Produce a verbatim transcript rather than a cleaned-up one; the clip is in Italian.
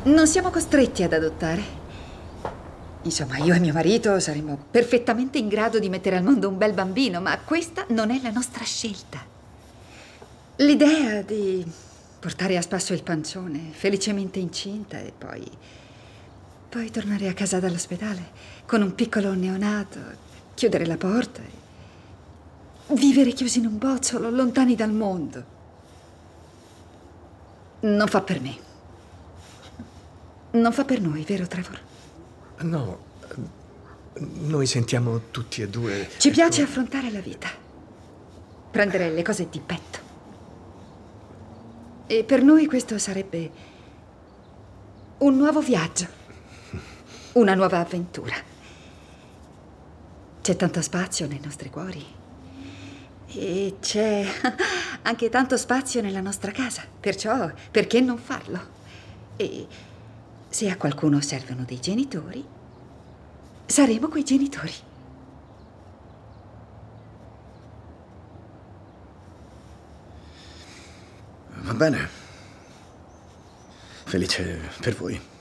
Non siamo costretti ad adottare. Insomma, io e mio marito saremmo perfettamente in grado di mettere al mondo un bel bambino, ma questa non è la nostra scelta. L'idea di portare a spasso il pancione, felicemente incinta, e poi... poi tornare a casa dall'ospedale con un piccolo neonato, chiudere la porta e vivere chiusi in un bozzolo, lontani dal mondo. Non fa per me. Non fa per noi, vero Trevor? No, noi sentiamo tutti e due... Ci ecco, piace affrontare la vita, prendere le cose di petto. E per noi questo sarebbe un nuovo viaggio, una nuova avventura. C'è tanto spazio nei nostri cuori e c'è anche tanto spazio nella nostra casa, perciò perché non farlo? E se a qualcuno servono dei genitori, saremo quei genitori. Va bene. Felice per voi.